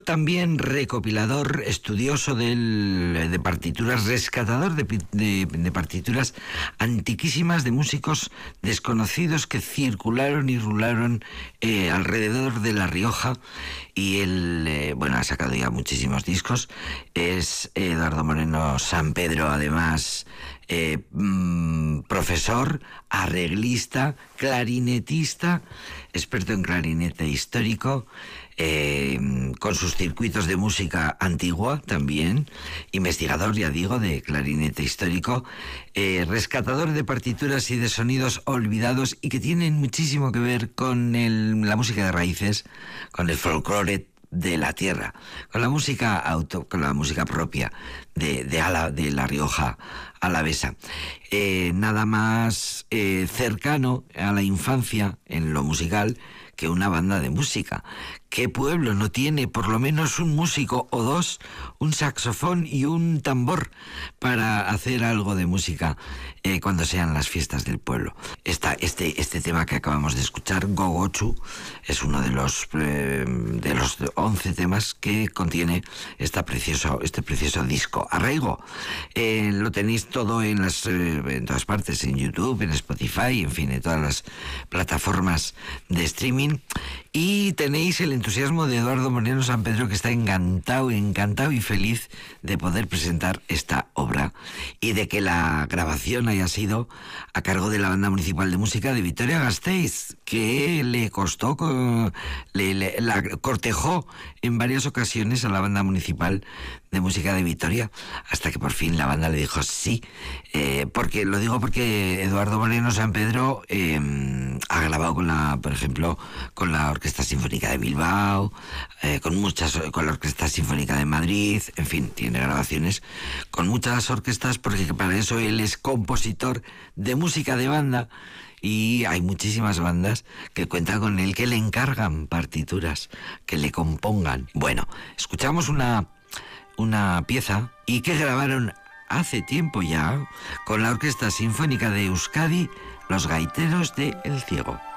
También recopilador, estudioso de partituras, rescatador de partituras antiquísimas de músicos desconocidos que circularon y rularon alrededor de La Rioja. Y él, ha sacado ya muchísimos discos. Es Eduardo Moreno Sampedro, además profesor, arreglista, clarinetista, experto en clarinete histórico, con sus circuitos de música antigua también, investigador, ya digo, de clarinete histórico, rescatador de partituras y de sonidos olvidados y que tienen muchísimo que ver con la música de raíces, con el folclore de la tierra, con la música con la música propia de La Rioja alavesa. Nada más cercano a la infancia en lo musical que una banda de música. ¿Qué pueblo no tiene por lo menos un músico o dos, un saxofón y un tambor para hacer algo de música cuando sean las fiestas del pueblo? Este tema que acabamos de escuchar, Gogochu, es uno de los 11 temas que contiene este precioso disco. Arraigo, lo tenéis todo en todas partes, en YouTube, en Spotify, en fin, en todas las plataformas de streaming. Y tenéis el entusiasmo de Eduardo Moreno Sampedro, que está encantado y feliz de poder presentar esta obra y de que la grabación haya sido a cargo de la Banda Municipal de Música de Vitoria-Gasteiz, que le costó, la cortejó en varias ocasiones a la Banda Municipal de Música de Vitoria, hasta que por fin la banda le dijo sí. Lo digo porque Eduardo Moreno Sampedro ha grabado por ejemplo, con la Orquesta Sinfónica de Bilbao, con la Orquesta Sinfónica de Madrid, en fin, tiene grabaciones con muchas orquestas, porque para eso él es compositor de música de banda, y hay muchísimas bandas que cuentan con él, que le encargan partituras, que le compongan. Bueno, escuchamos una pieza y que grabaron hace tiempo ya con la Orquesta Sinfónica de Euskadi, Los Gaiteros de El Ciego.